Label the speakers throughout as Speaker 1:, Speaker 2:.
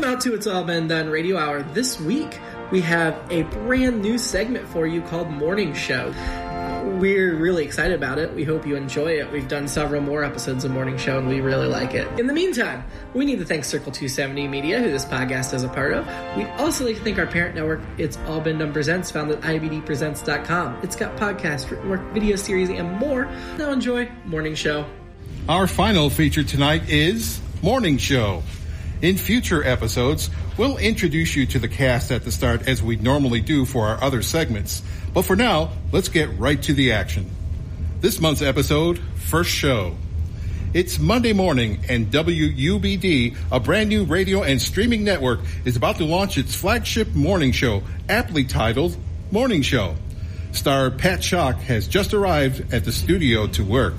Speaker 1: out to It's All Been Done Radio Hour. This week, we have a brand new segment for you called Morning Show. We're really excited about it. We hope you enjoy it. We've done several more episodes of Morning Show, and we really like it. In the meantime, we need to thank Circle 270 Media, who this podcast is a part of. We'd also like to thank our parent network, It's All Been Done Presents, found at ibdpresents.com. It's got podcasts, written work, video series, and more. Now enjoy Morning Show.
Speaker 2: Our final feature tonight is Morning Show. In future episodes, we'll introduce you to the cast at the start as we normally do for our other segments. But for now, let's get right to the action. This month's episode, First Show. It's Monday morning, and WUBD, a brand new radio and streaming network, is about to launch its flagship morning show, aptly titled Morning Show. Star Pat Schock has just arrived at the studio to work.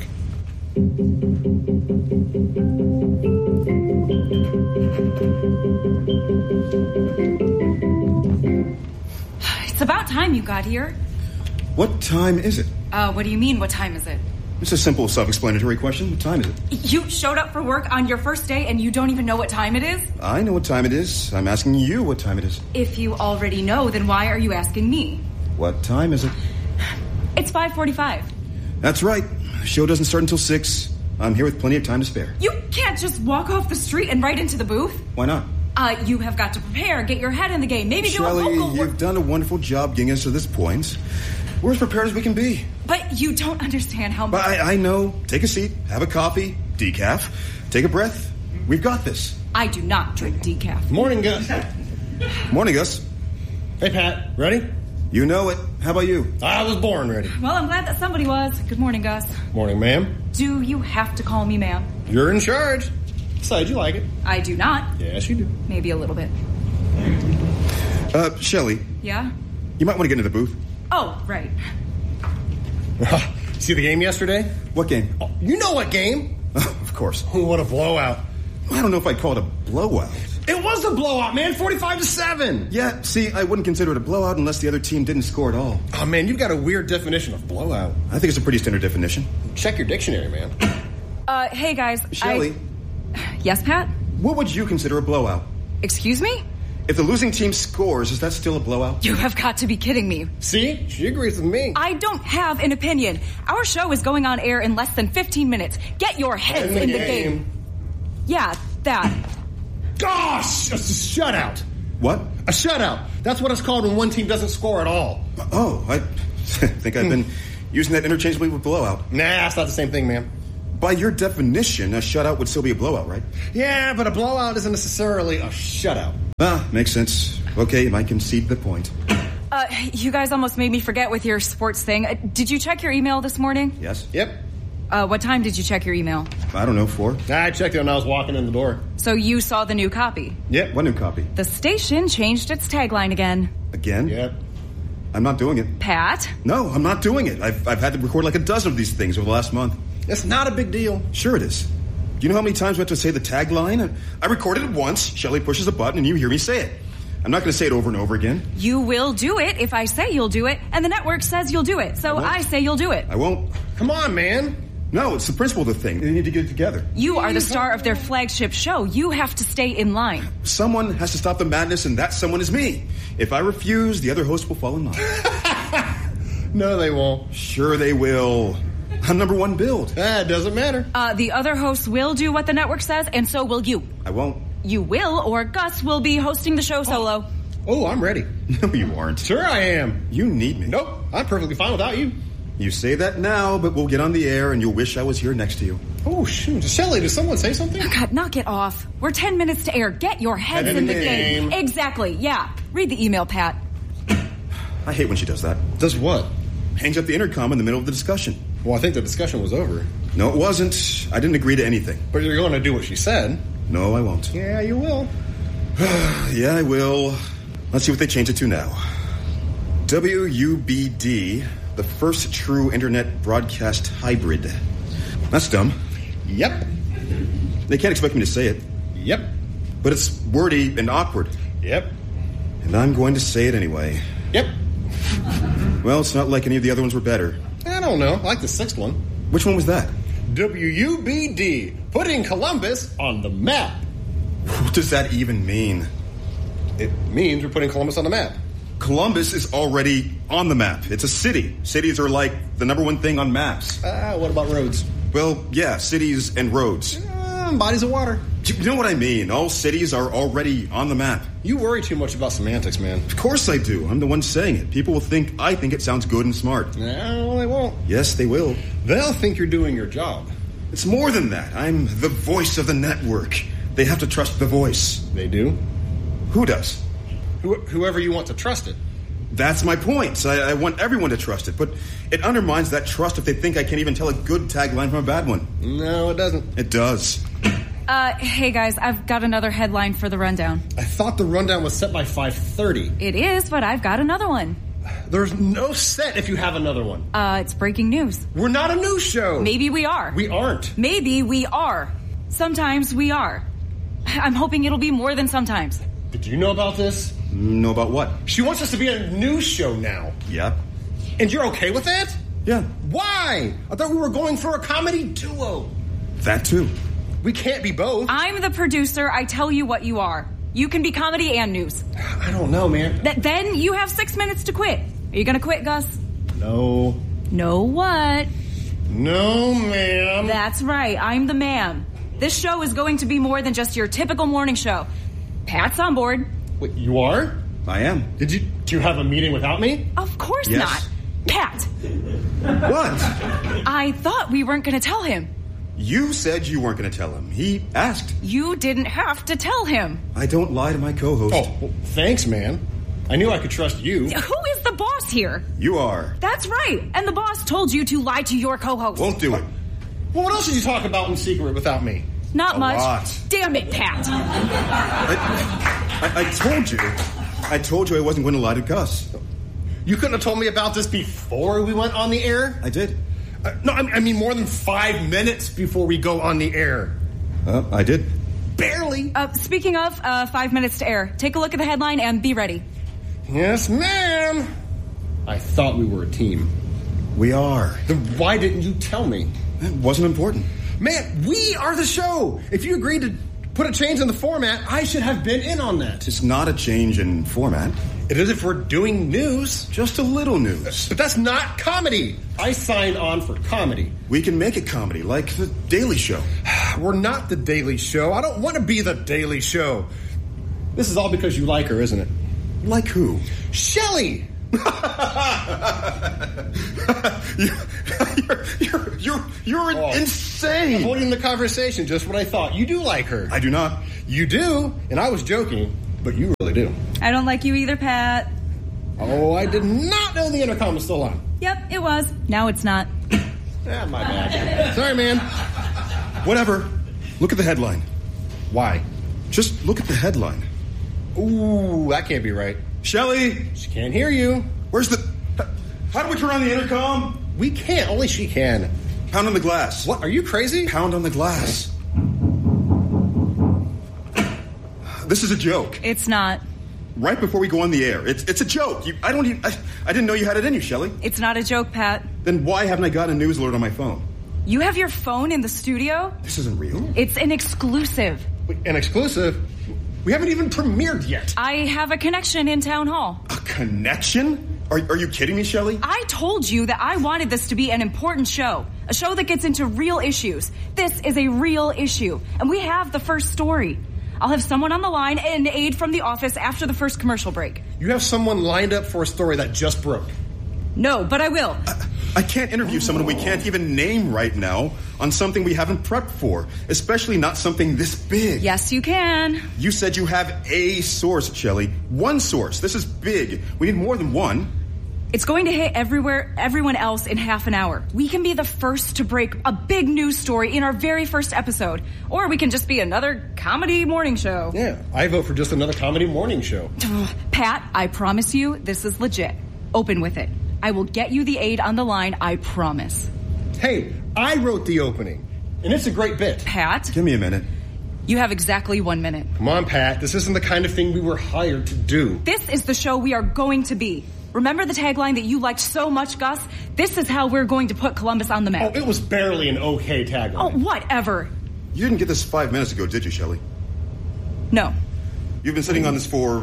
Speaker 3: It's about time you got here.
Speaker 4: What time is it?
Speaker 3: What do you mean, what time is it?
Speaker 4: It's a simple, self-explanatory question. What time is it?
Speaker 3: You showed up for work on your first day and you don't even know what time it is?
Speaker 4: I know what time it is. I'm asking you what time it is.
Speaker 3: If you already know, then why are you asking me?
Speaker 4: What time is it?
Speaker 3: It's 5:45.
Speaker 4: That's right. The show doesn't start until 6. I'm here with plenty of time to spare.
Speaker 3: You can't just walk off the street and right into the booth.
Speaker 4: Why not?
Speaker 3: You have got to prepare, get your head in the game, maybe do a vocal...
Speaker 4: Shelley, you've done a wonderful job getting us to this point. We're as prepared as we can be.
Speaker 3: But you don't understand how much...
Speaker 4: But I know. Take a seat, have a coffee, decaf, take a breath. We've got this.
Speaker 3: I do not drink decaf.
Speaker 5: Morning, Gus.
Speaker 4: Morning, Gus.
Speaker 5: Hey, Pat. Ready?
Speaker 4: You know it. How about you?
Speaker 5: I was born ready.
Speaker 3: Well, I'm glad that somebody was. Good morning, Gus.
Speaker 5: Morning, ma'am.
Speaker 3: Do you have to call me ma'am?
Speaker 5: You're in charge. Besides, you like it.
Speaker 3: I do not.
Speaker 5: Yes, you do.
Speaker 3: Maybe a little bit.
Speaker 4: Shelley.
Speaker 3: Yeah?
Speaker 4: You might want to get into the booth.
Speaker 3: Oh, right.
Speaker 5: See the game yesterday?
Speaker 4: What game?
Speaker 5: Oh, you know what game?
Speaker 4: Of course.
Speaker 5: What a blowout.
Speaker 4: I don't know if I'd call it a blowout.
Speaker 5: It was a blowout, man. 45-7.
Speaker 4: Yeah, see, I wouldn't consider it a blowout unless the other team didn't score at all.
Speaker 5: Oh, man, you've got a weird definition of blowout.
Speaker 4: I think it's a pretty standard definition.
Speaker 5: Check your dictionary, man.
Speaker 3: Hey, guys.
Speaker 4: Shelley.
Speaker 3: Yes, Pat?
Speaker 4: What would you consider a blowout?
Speaker 3: Excuse me?
Speaker 4: If the losing team scores, is that still a blowout?
Speaker 3: You have got to be kidding me.
Speaker 5: See? She agrees with me.
Speaker 3: I don't have an opinion. Our show is going on air in less than 15 minutes. Get your heads in the game. Yeah, that.
Speaker 5: Gosh! A shutout.
Speaker 4: What?
Speaker 5: A shutout. That's what it's called when one team doesn't score at all.
Speaker 4: Oh, I think I've been using that interchangeably with blowout.
Speaker 5: Nah, it's not the same thing, man.
Speaker 4: By your definition, a shutout would still be a blowout, right?
Speaker 5: Yeah, but a blowout isn't necessarily a shutout.
Speaker 4: Makes sense. Okay, I concede the point.
Speaker 3: You guys almost made me forget with your sports thing. Did you check your email this morning?
Speaker 4: Yes.
Speaker 5: Yep.
Speaker 3: What time did you check your email?
Speaker 4: I don't know, 4.
Speaker 5: I checked it when I was walking in the door.
Speaker 3: So you saw the new copy?
Speaker 5: Yep.
Speaker 4: What new copy?
Speaker 3: The station changed its tagline again.
Speaker 4: Again?
Speaker 5: Yep.
Speaker 4: I'm not doing it.
Speaker 3: Pat?
Speaker 4: No, I'm not doing it. I've had to record like a dozen of these things over the last month.
Speaker 5: It's not a big deal.
Speaker 4: Sure it is. Do you know how many times we have to say the tagline? I recorded it once. Shelley pushes a button and you hear me say it. I'm not going to say it over and over again.
Speaker 3: You will do it if I say you'll do it, and the network says you'll do it, so I say you'll do it.
Speaker 4: I won't.
Speaker 5: Come on, man.
Speaker 4: No, it's the principle of the thing. They need to get it together.
Speaker 3: You are the star of their flagship show. You have to stay in line.
Speaker 4: Someone has to stop the madness, and that someone is me. If I refuse, the other host will fall in line.
Speaker 5: No, they won't.
Speaker 4: Sure they will. I'm number 1 billed.
Speaker 5: It doesn't matter.
Speaker 3: The other hosts will do what the network says, and so will you.
Speaker 4: I won't.
Speaker 3: You will, or Gus will be hosting the show solo.
Speaker 5: Oh, I'm ready.
Speaker 4: No, you aren't.
Speaker 5: Sure I am.
Speaker 4: You need me.
Speaker 5: Nope, I'm perfectly fine without you.
Speaker 4: You say that now, but we'll get on the air and you'll wish I was here next to you.
Speaker 5: Oh, shoot. Shelley, did someone say something?
Speaker 3: God, knock it off. We're 10 minutes to air. Get your heads in the game. Exactly, yeah. Read the email, Pat.
Speaker 4: I hate when she does that.
Speaker 5: Does what?
Speaker 4: Hangs up the intercom in the middle of the discussion.
Speaker 5: Well, I think the discussion was over.
Speaker 4: No, it wasn't. I didn't agree to anything.
Speaker 5: But you're going to do what she said.
Speaker 4: No, I won't.
Speaker 5: Yeah, you will.
Speaker 4: Yeah, I will. Let's see what they change it to now. WUBD, the first true internet broadcast hybrid. That's dumb.
Speaker 5: Yep.
Speaker 4: They can't expect me to say it.
Speaker 5: Yep.
Speaker 4: But it's wordy and awkward.
Speaker 5: Yep.
Speaker 4: And I'm going to say it anyway.
Speaker 5: Yep.
Speaker 4: Well, it's not like any of the other ones were better.
Speaker 5: I don't know. I like the 6th one.
Speaker 4: Which one was that?
Speaker 5: WUBD, putting Columbus on the map.
Speaker 4: What does that even mean?
Speaker 5: It means we're putting Columbus on the map.
Speaker 4: Columbus is already on the map. It's a city. Cities are like the number one thing on maps.
Speaker 5: What about roads?
Speaker 4: Well, yeah, cities and roads.
Speaker 5: Bodies of water.
Speaker 4: You know what I mean? All cities are already on the map.
Speaker 5: You worry too much about semantics, man.
Speaker 4: Of course I do. I'm the one saying it. People will think I think it sounds good and smart.
Speaker 5: No, they won't.
Speaker 4: Yes, they will.
Speaker 5: They'll think you're doing your job.
Speaker 4: It's more than that. I'm the voice of the network. They have to trust the voice.
Speaker 5: They do?
Speaker 4: Who does?
Speaker 5: Whoever you want to trust it.
Speaker 4: That's my point. I want everyone to trust it, but it undermines that trust if they think I can't even tell a good tagline from a bad one.
Speaker 5: No, it doesn't.
Speaker 4: It does.
Speaker 3: Hey guys, I've got another headline for the rundown.
Speaker 5: I thought the rundown was set by 5:30.
Speaker 3: It is, but I've got another one.
Speaker 5: There's no set if you have another one.
Speaker 3: It's breaking news.
Speaker 5: We're not a news show.
Speaker 3: Maybe we are.
Speaker 5: We aren't.
Speaker 3: Maybe we are. Sometimes we are. I'm hoping it'll be more than sometimes.
Speaker 5: Did you know about this?
Speaker 4: Know about what?
Speaker 5: She wants us to be a news show now.
Speaker 4: Yeah.
Speaker 5: And you're okay with that?
Speaker 4: Yeah.
Speaker 5: Why? I thought we were going for a comedy duo.
Speaker 4: That too.
Speaker 5: We can't be both.
Speaker 3: I'm the producer. I tell you what you are. You can be comedy and news.
Speaker 5: I don't know, man.
Speaker 3: Then you have 6 minutes to quit. Are you gonna quit, Gus?
Speaker 5: No.
Speaker 3: No what?
Speaker 5: No, ma'am.
Speaker 3: That's right. I'm the ma'am. This show is going to be more than just your typical morning show. Pat's on board.
Speaker 5: Wait, you are?
Speaker 4: I am.
Speaker 5: Do you have a meeting without me?
Speaker 3: Of course
Speaker 4: Yes.
Speaker 3: not. Pat,
Speaker 4: What?
Speaker 3: I thought we weren't going to tell him.
Speaker 4: You said you weren't going to tell him. He asked.
Speaker 3: You didn't have to tell him.
Speaker 4: I don't lie to my co-host.
Speaker 5: Oh, well, thanks, man. I knew I could trust you.
Speaker 3: Who is the boss here?
Speaker 4: You are.
Speaker 3: That's right. And the boss told you to lie to your co-host.
Speaker 4: Won't do it.
Speaker 5: Well, what else did you talk about in secret without me?
Speaker 3: Not
Speaker 4: A
Speaker 3: much.
Speaker 4: lot.
Speaker 3: Damn it, Pat.
Speaker 4: I told you. I told you I wasn't going to lie to Gus.
Speaker 5: You couldn't have told me about this before we went on the air?
Speaker 4: I did.
Speaker 5: No, I mean more than 5 minutes before we go on the air.
Speaker 4: I did.
Speaker 5: Barely.
Speaker 3: Speaking of, 5 minutes to air. Take a look at the headline and be ready.
Speaker 5: Yes, ma'am. I thought we were a team.
Speaker 4: We are.
Speaker 5: Then why didn't you tell me?
Speaker 4: It wasn't important.
Speaker 5: Man, we are the show. If you agreed to put a change in the format, I should have been in on that.
Speaker 4: It's not a change in format.
Speaker 5: It is if we're doing news.
Speaker 4: Just a little news.
Speaker 5: But that's not comedy. I signed on for comedy.
Speaker 4: We can make it comedy, like The Daily Show.
Speaker 5: We're not The Daily Show. I don't want to be The Daily Show. This is all because you like her, isn't it?
Speaker 4: Like who?
Speaker 5: Shelley!
Speaker 4: You're insane.
Speaker 5: Avoiding the conversation, just what I thought. You do like her.
Speaker 4: I do not.
Speaker 5: You do, and I was joking, but you really do.
Speaker 3: I don't like you either, Pat.
Speaker 5: Oh, I did not know the intercom was still on.
Speaker 3: Yep, it was. Now it's not.
Speaker 5: My bad. Sorry, man.
Speaker 4: Whatever. Look at the headline.
Speaker 5: Why?
Speaker 4: Just look at the headline.
Speaker 5: Ooh, that can't be right.
Speaker 4: Shelley,
Speaker 5: She can't hear you.
Speaker 4: where's the... How do we turn on the intercom?
Speaker 5: We can't. Only she can.
Speaker 4: Pound on the glass.
Speaker 5: What? Are you crazy?
Speaker 4: Pound on the glass. This is a joke.
Speaker 3: It's not.
Speaker 4: Right before we go on the air. It's a joke. I didn't know you had it in you, Shelley.
Speaker 3: It's not a joke, Pat.
Speaker 4: Then why haven't I gotten a news alert on my phone?
Speaker 3: You have your phone in the studio?
Speaker 4: This isn't real.
Speaker 3: It's an exclusive.
Speaker 5: An exclusive? We haven't even premiered yet.
Speaker 3: I have a connection in town hall.
Speaker 4: A connection? Are you kidding me, Shelley?
Speaker 3: I told you that I wanted this to be an important show. A show that gets into real issues. This is a real issue. And we have the first story. I'll have someone on the line and aide from the office after the first commercial break.
Speaker 5: You have someone lined up for a story that just broke.
Speaker 3: No, but I will.
Speaker 4: I can't interview someone we can't even name right now on something we haven't prepped for, especially not something this big.
Speaker 3: Yes, you can.
Speaker 4: You said you have a source, Shelley. One source. This is big. We need more than one.
Speaker 3: It's going to hit everyone else in half an hour. We can be the first to break a big news story in our very first episode. Or we can just be another comedy morning show.
Speaker 5: Yeah, I vote for just another comedy morning show.
Speaker 3: Pat, I promise you, this is legit. Open with it. I will get you the aide on the line, I promise.
Speaker 5: Hey, I wrote the opening, and it's a great bit.
Speaker 3: Pat,
Speaker 4: Give me a minute.
Speaker 3: you have exactly 1 minute.
Speaker 5: Come on, Pat. This isn't the kind of thing we were hired to do.
Speaker 3: This is the show we are going to be. Remember the tagline that you liked so much, Gus? This is how we're going to put Columbus on the
Speaker 5: Oh,
Speaker 3: map.
Speaker 5: it was barely an okay tagline.
Speaker 3: Oh, whatever.
Speaker 4: You didn't get this 5 minutes ago, did you, Shelley?
Speaker 3: No.
Speaker 4: You've been sitting on this for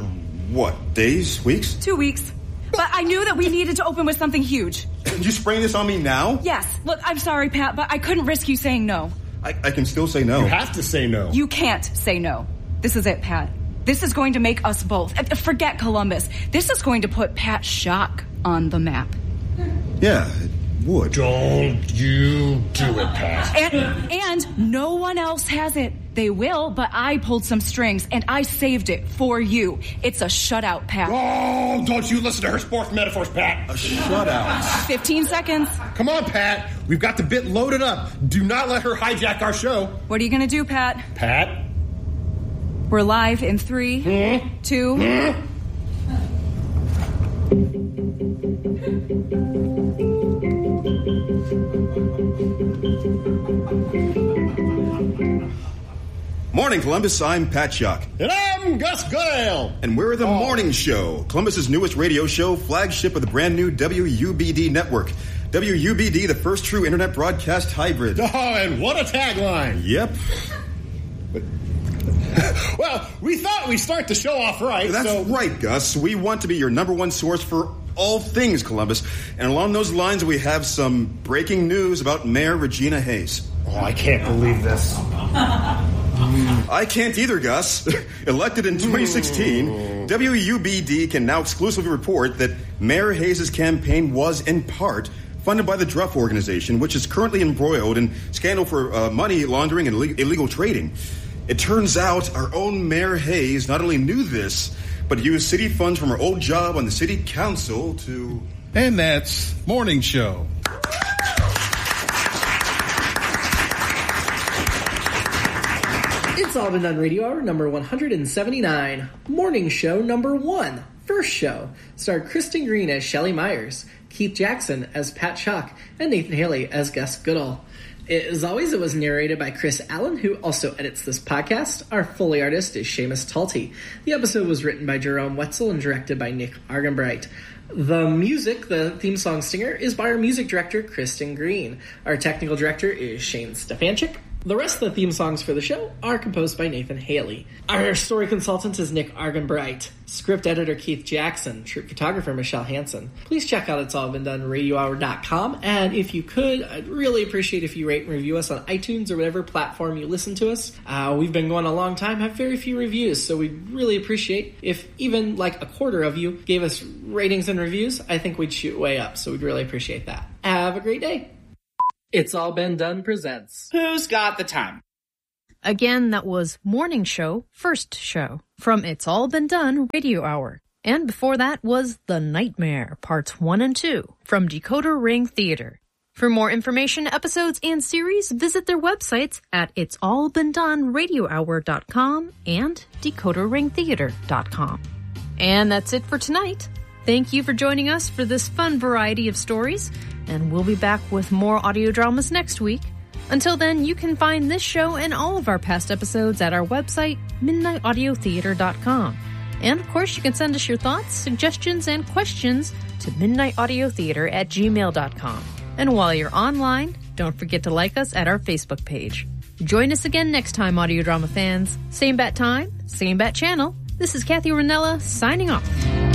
Speaker 4: what, days, weeks?
Speaker 3: 2 weeks. But I knew that we needed to open with something huge.
Speaker 4: You spraying this on me now?
Speaker 3: Yes. Look, I'm sorry, Pat, but I couldn't risk you saying no.
Speaker 4: I can still say no.
Speaker 5: You have to say no.
Speaker 3: You can't say no. This is it, Pat. This is going to make us both. Forget Columbus. This is going to put Pat Schock on the map.
Speaker 4: Yeah, it would.
Speaker 5: Don't you do it, Pat.
Speaker 3: And no one else has it. They will, but I pulled some strings, and I saved it for you. It's a shutout, Pat.
Speaker 5: Oh, don't you listen to her sports metaphors, Pat.
Speaker 4: A shutout.
Speaker 3: 15 seconds.
Speaker 5: Come on, Pat. We've got the bit loaded up. Do not let her hijack our show.
Speaker 3: What are you going to do, Pat?
Speaker 5: Pat?
Speaker 3: We're live in 3, 2...
Speaker 4: Morning, Columbus. I'm Pat Schock.
Speaker 5: And I'm Gus Goodale.
Speaker 4: And we're the Morning Show, Columbus's newest radio show, flagship of the brand new WUBD network. WUBD, the first true internet broadcast hybrid.
Speaker 5: Oh, and what a tagline.
Speaker 4: Yep.
Speaker 5: Well, we thought we'd start the show off right.
Speaker 4: That's right, Gus. We want to be your number one source for all things Columbus. And along those lines, we have some breaking news about Mayor Regina Hayes.
Speaker 5: Oh, I can't believe this.
Speaker 4: I can't either, Gus. Elected in 2016, WUBD can now exclusively report that Mayor Hayes' campaign was, in part, funded by the Druff Organization, which is currently embroiled in scandal for money laundering and illegal trading. It turns out our own Mayor Hayes not only knew this, but used city funds from her old job on the city council to...
Speaker 2: And that's Morning Show.
Speaker 1: It's All Been Done Radio Hour number 179. Morning Show number 1. First show. Starred Kristen Green as Shelley Myers, Keith Jackson as Pat Schock, and Nathan Haley as Gus Goodall. As always, it was narrated by Chris Allen, who also edits this podcast. Our Foley artist is Seamus Talty. The episode was written by Jerome Wetzel and directed by Nick Argenbright. The music, the theme song stinger, is by our music director, Kristen Green. Our technical director is Shane Stefanchik. The rest of the theme songs for the show are composed by Nathan Haley. Our story consultant is Nick Argenbright. Script editor Keith Jackson. Troop photographer Michelle Hansen. Please check out itsallbeendone.radiohour.com, and if you could, I'd really appreciate if you rate and review us on iTunes or whatever platform you listen to us. We've been going a long time, have very few reviews, so we'd really appreciate if even like a quarter of you gave us ratings and reviews. I think we'd shoot way up, so we'd really appreciate that. Have a great day. It's All Been Done presents
Speaker 6: Who's Got the Time?
Speaker 7: Again, that was Morning Show, First Show, from It's All Been Done Radio Hour. And before that was The Nightmare, Parts 1 and 2, from Decoder Ring Theater. For more information, episodes, and series, visit their websites at itsallbeendoneradiohour.com and decoderringtheater.com. And that's it for tonight. Thank you for joining us for this fun variety of stories, and we'll be back with more audio dramas next week. Until then, you can find this show and all of our past episodes at our website, midnightaudiotheater.com. And of course, you can send us your thoughts, suggestions, and questions to midnightaudiotheater@gmail.com. And while you're online, don't forget to like us at our Facebook page. Join us again next time, audio drama fans. Same bat time, same bat channel. This is Kathy Ranella signing off.